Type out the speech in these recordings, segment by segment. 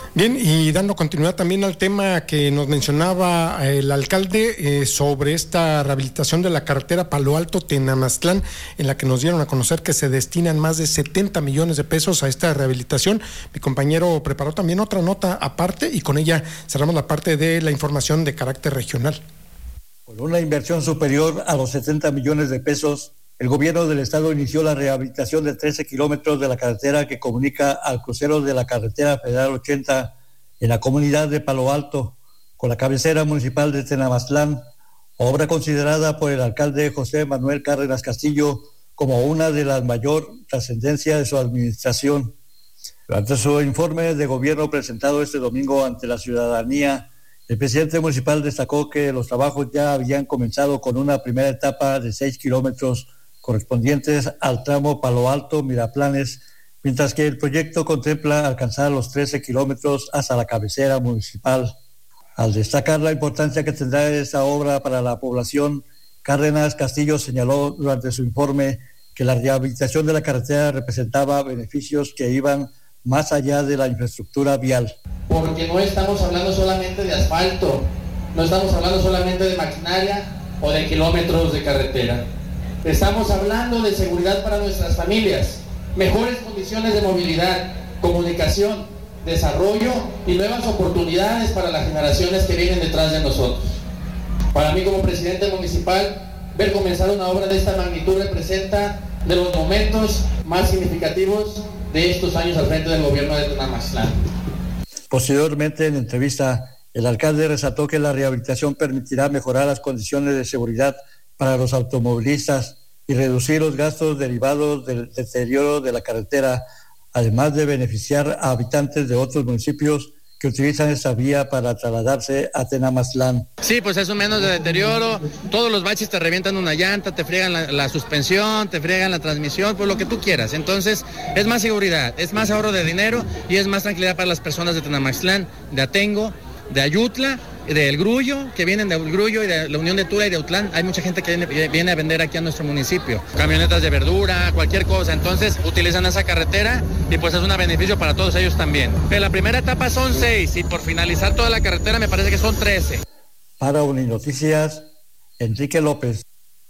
Bien, y dando continuidad también al tema que nos mencionaba el alcalde sobre esta rehabilitación de la carretera Palo Alto-Tenamaztlán, en la que nos dieron a conocer que se destinan más de 70 millones de pesos a esta rehabilitación. Mi compañero preparó también otra nota aparte y con ella cerramos la parte de la información de carácter regional. Con una inversión superior a los 70 millones de pesos, el gobierno del estado inició la rehabilitación de 13 kilómetros de la carretera que comunica al crucero de la carretera federal 80 en la comunidad de Palo Alto con la cabecera municipal de Tenamaztlán, obra considerada por el alcalde José Manuel Cárdenas Castillo como una de las mayor trascendencia de su administración. Durante su informe de gobierno presentado este domingo ante la ciudadanía, el presidente municipal destacó que los trabajos ya habían comenzado con una primera etapa de 6 kilómetros correspondientes al tramo Palo Alto-Miraplanes, mientras que el proyecto contempla alcanzar los 13 kilómetros hasta la cabecera municipal. Al destacar la importancia que tendrá esta obra para la población, Cárdenas Castillo señaló durante su informe que la rehabilitación de la carretera representaba beneficios que iban más allá de la infraestructura vial. Porque no estamos hablando solamente de asfalto, no estamos hablando solamente de maquinaria o de kilómetros de carretera. Estamos hablando de seguridad para nuestras familias, mejores condiciones de movilidad, comunicación, desarrollo y nuevas oportunidades para las generaciones que vienen detrás de nosotros. Para mí como presidente municipal, ver comenzar una obra de esta magnitud representa de los momentos más significativos de estos años al frente del gobierno de Tenamaztlán. Posteriormente, en entrevista, el alcalde resaltó que la rehabilitación permitirá mejorar las condiciones de seguridad para los automovilistas y reducir los gastos derivados del deterioro de la carretera, además de beneficiar a habitantes de otros municipios que utilizan esta vía para trasladarse a Tenamaztlán. Sí, pues eso menos de deterioro, todos los baches te revientan una llanta, te friegan la suspensión, te friegan la transmisión, pues lo que tú quieras. Entonces es más seguridad, es más ahorro de dinero y es más tranquilidad para las personas de Tenamaztlán, de Atengo, de Ayutla, del Grullo, que vienen del Grullo y de la Unión de Tula y de Autlán. Hay mucha gente que viene a vender aquí a nuestro municipio, camionetas de verdura, cualquier cosa. Entonces utilizan esa carretera y pues es un beneficio para todos ellos también. En la primera etapa son 6 y por finalizar toda la carretera me parece que son 13. Para Uninoticias, Enrique López.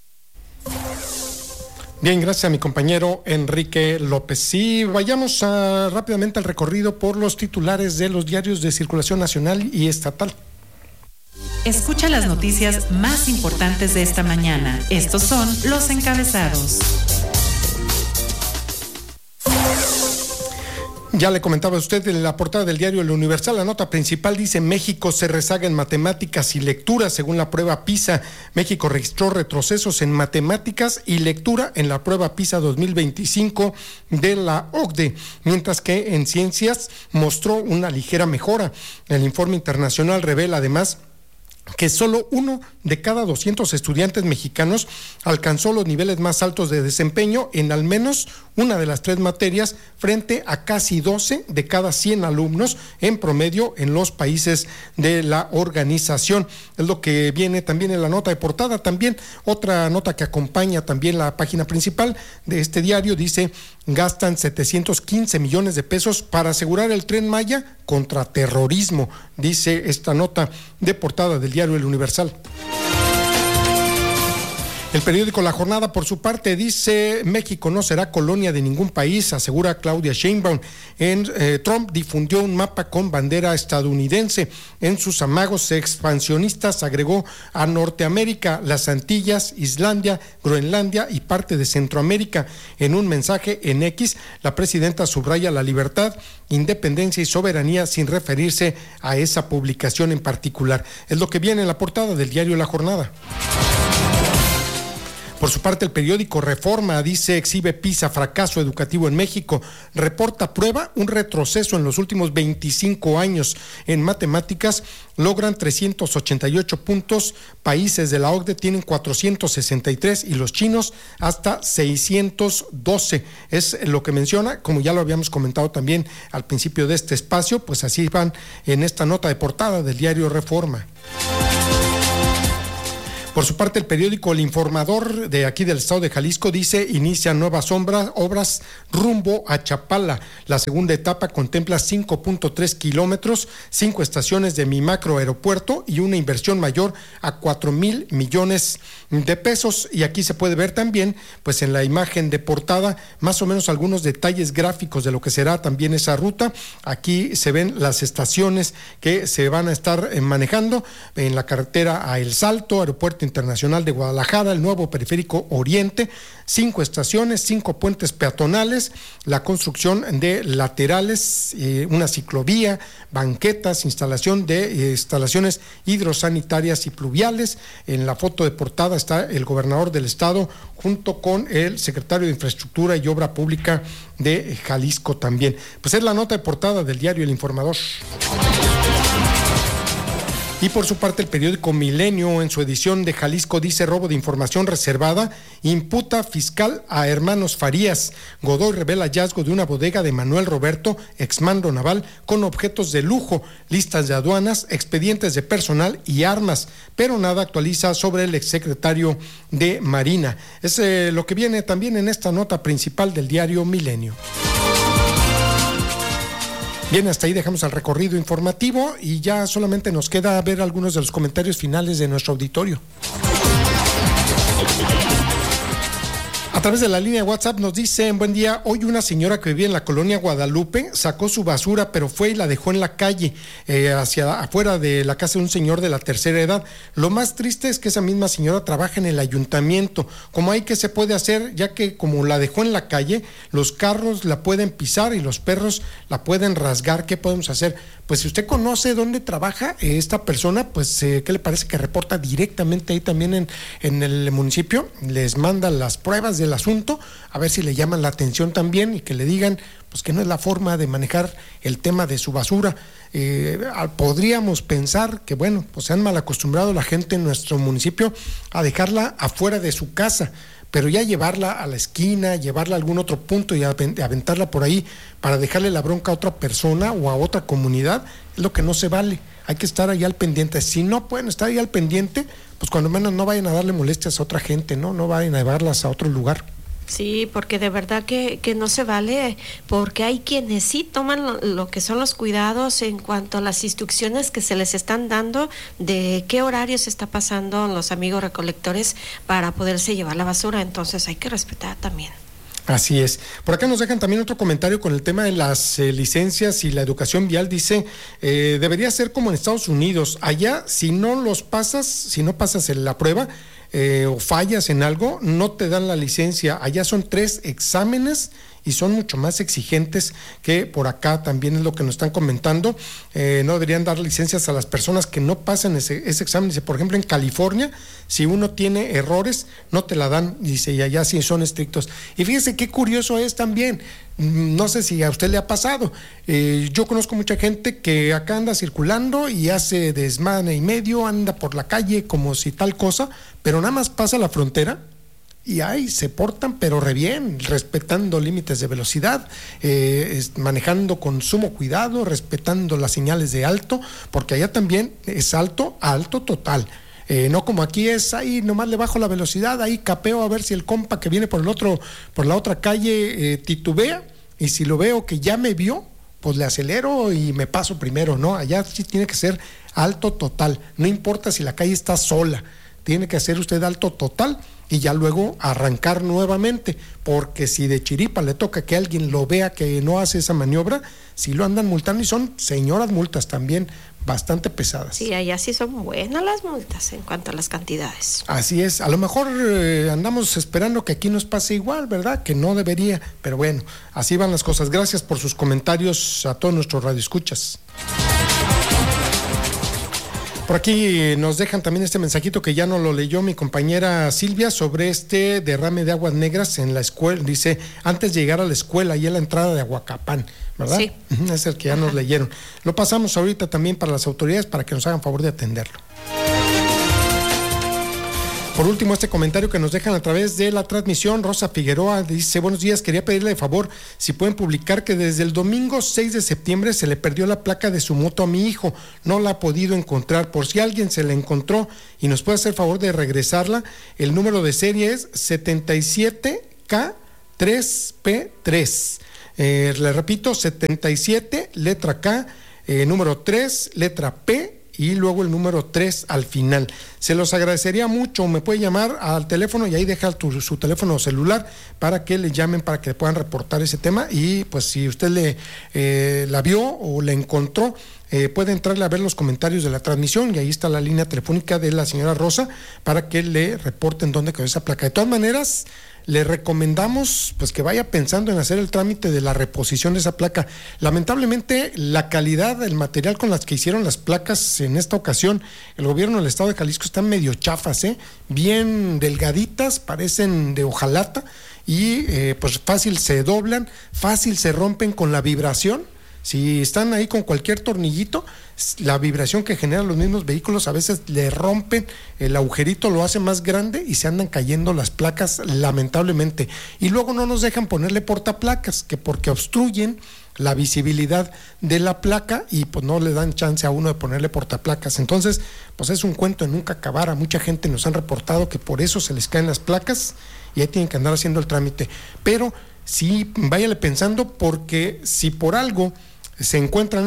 Bien, gracias a mi compañero Enrique López. Sí, vayamos rápidamente al recorrido por los titulares de los diarios de circulación nacional y estatal. Escucha las noticias más importantes de esta mañana. Estos son los encabezados. Ya le comentaba a usted en la portada del diario El Universal, la nota principal dice: México se rezaga en matemáticas y lectura según la prueba PISA. México registró retrocesos en matemáticas y lectura en la prueba PISA 2025 de la OCDE, mientras que en ciencias mostró una ligera mejora. El informe internacional revela además que solo 1 de cada 200 estudiantes mexicanos alcanzó los niveles más altos de desempeño en al menos una de las 3 materias, frente a casi 12 de cada 100 alumnos en promedio en los países de la organización. Es lo que viene también en la nota de portada. También otra nota que acompaña también la página principal de este diario dice: gastan 715 millones de pesos para asegurar el Tren Maya contra terrorismo, dice esta nota de portada del diario El Universal. El periódico La Jornada, por su parte, dice: México no será colonia de ningún país, asegura Claudia Sheinbaum. Trump difundió un mapa con bandera estadounidense. En sus amagos expansionistas agregó a Norteamérica, las Antillas, Islandia, Groenlandia y parte de Centroamérica. En un mensaje en X, la presidenta subraya la libertad, independencia y soberanía sin referirse a esa publicación en particular. Es lo que viene en la portada del diario La Jornada. Por su parte, el periódico Reforma dice: exhibe PISA fracaso educativo en México, reporta prueba un retroceso en los últimos 25 años. En matemáticas logran 388 puntos, países de la OCDE tienen 463 y los chinos hasta 612. Es lo que menciona, como ya lo habíamos comentado también al principio de este espacio, pues así van en esta nota de portada del diario Reforma. Por su parte, el periódico El Informador de aquí del estado de Jalisco dice: inician nuevas obras rumbo a Chapala. La segunda etapa contempla 5.3 kilómetros, 5 estaciones de mi macro aeropuerto y una inversión mayor a 4,000 millones de pesos. Y aquí se puede ver también, pues en la imagen de portada, más o menos algunos detalles gráficos de lo que será también esa ruta. Aquí se ven las estaciones que se van a estar manejando en la carretera a El Salto, Aeropuerto Internacional de Guadalajara, el nuevo Periférico Oriente, 5 estaciones, 5 puentes peatonales, la construcción de laterales, una ciclovía, banquetas, instalación de instalaciones hidrosanitarias y pluviales. En la foto de portada está el gobernador del estado junto con el secretario de Infraestructura y Obra Pública de Jalisco también. Pues es la nota de portada del diario El Informador. Y por su parte, el periódico Milenio, en su edición de Jalisco, dice: robo de información reservada, imputa fiscal a hermanos Farías. Godoy revela hallazgo de una bodega de Manuel Roberto, exmando naval, con objetos de lujo, listas de aduanas, expedientes de personal y armas, pero nada actualiza sobre el exsecretario de Marina. Es lo que viene también en esta nota principal del diario Milenio. Bien, hasta ahí dejamos el recorrido informativo y ya solamente nos queda ver algunos de los comentarios finales de nuestro auditorio. A través de la línea de WhatsApp nos dicen: buen día, hoy una señora que vivía en la colonia Guadalupe sacó su basura, pero fue y la dejó en la calle, hacia afuera de la casa de un señor de la tercera edad. Lo más triste es que esa misma señora trabaja en el ayuntamiento. Como hay, ¿qué se puede hacer? Ya que como la dejó en la calle, los carros la pueden pisar y los perros la pueden rasgar. ¿Qué podemos hacer? Pues si usted conoce dónde trabaja esta persona, pues ¿qué le parece que reporta directamente ahí también en el municipio? Les manda las pruebas del asunto, a ver si le llaman la atención también y que le digan pues que no es la forma de manejar el tema de su basura. Podríamos pensar que bueno, pues se han mal acostumbrado la gente en nuestro municipio a dejarla afuera de su casa, pero ya llevarla a la esquina, llevarla a algún otro punto y aventarla por ahí para dejarle la bronca a otra persona o a otra comunidad, es lo que no se vale. Hay que estar ahí al pendiente. Si no pueden estar ahí al pendiente, pues cuando menos no vayan a darle molestias a otra gente, no vayan a llevarlas a otro lugar. Sí, porque de verdad que no se vale, porque hay quienes sí toman lo que son los cuidados en cuanto a las instrucciones que se les están dando de qué horario se está pasando los amigos recolectores para poderse llevar la basura, entonces hay que respetar también. Así es. Por acá nos dejan también otro comentario con el tema de las licencias y la educación vial. Dice, debería ser como en Estados Unidos. Allá, si no pasas en la prueba o fallas en algo, no te dan la licencia. Allá son 3 exámenes y son mucho más exigentes que por acá, también es lo que nos están comentando. No deberían dar licencias a las personas que no pasan ese examen. Dice, por ejemplo, en California, si uno tiene errores, no te la dan, dice, y allá sí son estrictos. Y fíjese qué curioso es también, no sé si a usted le ha pasado, yo conozco mucha gente que acá anda circulando y hace desmane y medio, anda por la calle como si tal cosa, pero nada más pasa la frontera y ahí se portan pero re bien, respetando límites de velocidad, manejando con sumo cuidado, respetando las señales de alto, porque allá también es alto total. No como aquí es ahí nomás le bajo la velocidad, ahí capeo a ver si el compa que viene por la otra calle titubea, y si lo veo que ya me vio, pues le acelero y me paso primero, ¿no? Allá sí tiene que ser alto total, no importa si la calle está sola, tiene que hacer usted alto total y ya luego arrancar nuevamente, porque si de chiripa le toca que alguien lo vea que no hace esa maniobra, si lo andan multando, y son señoras multas también bastante pesadas. Sí, allá sí son buenas las multas en cuanto a las cantidades. Así es, a lo mejor andamos esperando que aquí nos pase igual, ¿verdad? Que no debería, pero bueno, así van las cosas. Gracias por sus comentarios a todos nuestros radioescuchas. Por aquí nos dejan también este mensajito que ya no lo leyó mi compañera Silvia sobre este derrame de aguas negras en la escuela. Dice, antes de llegar a la escuela y a la entrada de Aguacapán, ¿verdad? Sí. Es el que ya nos leyeron. Lo pasamos ahorita también para las autoridades para que nos hagan favor de atenderlo. Por último, este comentario que nos dejan a través de la transmisión, Rosa Figueroa dice: buenos días, quería pedirle de favor si pueden publicar que desde el domingo 6 de septiembre se le perdió la placa de su moto a mi hijo, no la ha podido encontrar, por si alguien se la encontró y nos puede hacer favor de regresarla. El número de serie es 77K3P3. Le repito, 77, letra K, número 3, letra P, y luego el número 3 al final. Se los agradecería mucho. Me puede llamar al teléfono y ahí deja su teléfono celular para que le llamen, para que puedan reportar ese tema. Y pues si usted la vio o la encontró, puede entrarle a ver los comentarios de la transmisión y ahí está la línea telefónica de la señora Rosa para que le reporten dónde quedó esa placa. De todas maneras, le recomendamos pues que vaya pensando en hacer el trámite de la reposición de esa placa. Lamentablemente, la calidad del material con las que hicieron las placas en esta ocasión, el gobierno del estado de Jalisco, están medio chafas, bien delgaditas, parecen de hojalata y pues fácil se doblan, fácil se rompen con la vibración. Si están ahí con cualquier tornillito, la vibración que generan los mismos vehículos a veces le rompen el agujerito, lo hace más grande y se andan cayendo las placas, lamentablemente. Y luego no nos dejan ponerle portaplacas, que porque obstruyen la visibilidad de la placa y pues no le dan chance a uno de ponerle portaplacas. Entonces, pues es un cuento de nunca acabar. A mucha gente nos han reportado que por eso se les caen las placas y ahí tienen que andar haciendo el trámite. Pero sí, váyale pensando, porque si por algo se encuentran